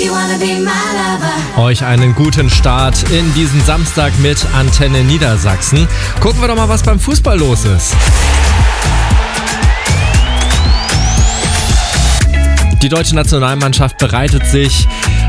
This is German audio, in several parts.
Euch einen guten Start in diesen Samstag mit Antenne Niedersachsen. Gucken wir doch mal, was beim Fußball los ist. Die deutsche Nationalmannschaft bereitet sich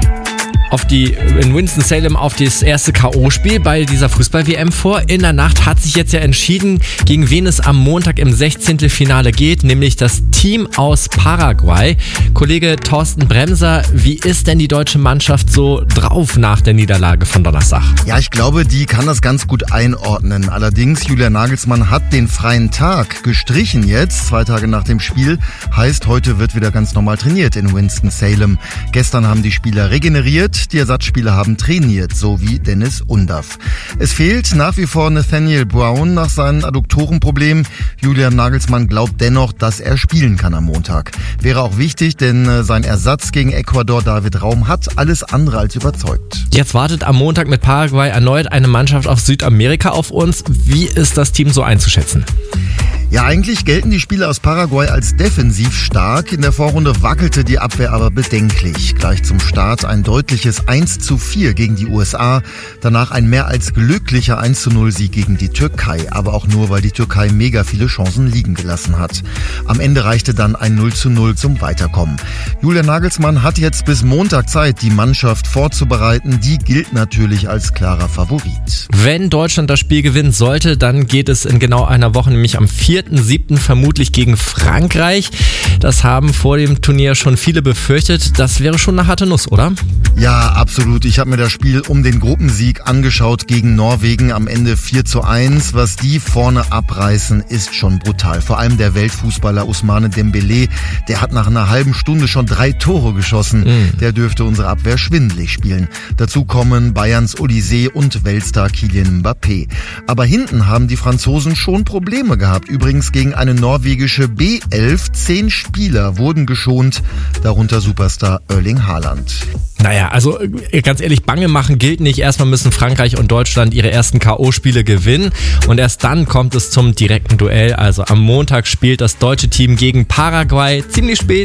in Winston-Salem auf das erste K.O.-Spiel bei dieser Fußball-WM vor. In der Nacht hat sich jetzt ja entschieden, gegen wen es am Montag im 16. Finale geht, nämlich das Team aus Paraguay. Kollege Thorsten Bremser, wie ist denn die deutsche Mannschaft so drauf nach der Niederlage von Donnerstag? Ja, ich glaube, die kann das ganz gut einordnen. Allerdings, Julian Nagelsmann hat den freien Tag gestrichen jetzt, 2 Tage nach dem Spiel. Heißt, heute wird wieder ganz normal trainiert in Winston-Salem. Gestern haben die Spieler regeneriert. Die Ersatzspieler haben trainiert, so wie Dennis Undaff. Es fehlt nach wie vor Nathaniel Brown nach seinem Adduktorenproblem. Julian Nagelsmann glaubt dennoch, dass er spielen kann am Montag. Wäre auch wichtig, denn sein Ersatz gegen Ecuador, David Raum, hat alles andere als überzeugt. Jetzt wartet am Montag mit Paraguay erneut eine Mannschaft aus Südamerika auf uns. Wie ist das Team so einzuschätzen? Ja, eigentlich gelten die Spieler aus Paraguay als defensiv stark. In der Vorrunde wackelte die Abwehr aber bedenklich. Gleich zum Start ein deutliches 1:4 gegen die USA. Danach ein mehr als glücklicher 1:0-Sieg gegen die Türkei. Aber auch nur, weil die Türkei mega viele Chancen liegen gelassen hat. Am Ende reichte dann ein 0:0 zum Weiterkommen. Julian Nagelsmann hat jetzt bis Montag Zeit, die Mannschaft vorzubereiten. Die gilt natürlich als klarer Favorit. Wenn Deutschland das Spiel gewinnen sollte, dann geht es in genau einer Woche, nämlich am 4.7. vermutlich gegen Frankreich. Das haben vor dem Turnier schon viele befürchtet. Das wäre schon eine harte Nuss, oder? Ja, absolut. Ich habe mir das Spiel um den Gruppensieg angeschaut gegen Norwegen. Am Ende 4:1. Was die vorne abreißen, ist schon brutal. Vor allem der Weltfußballer Ousmane Dembélé, der hat nach einer halben Stunde schon 3 Tore geschossen. Der dürfte unsere Abwehr schwindelig spielen. Dazu kommen Bayerns Olysée und Weltstar Kylian Mbappé. Aber hinten haben die Franzosen schon Probleme gehabt. Übrigens gegen eine norwegische B11. 10 Spieler wurden geschont, darunter Superstar Erling Haaland. Naja, also ganz ehrlich, bange machen gilt nicht. Erstmal müssen Frankreich und Deutschland ihre ersten K.O.-Spiele gewinnen und erst dann kommt es zum direkten Duell. Also am Montag spielt das deutsche Team gegen Paraguay ziemlich spät,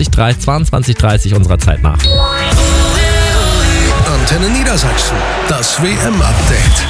22:30 unserer Zeit nach. Antenne Niedersachsen, das WM-Update.